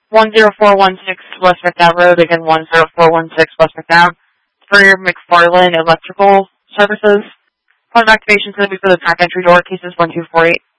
10416 West McDowell Road, again 10416 West McDowell, for your McFarland Electrical Services. Point of activation is going to be for the pack entry door, cases 1248.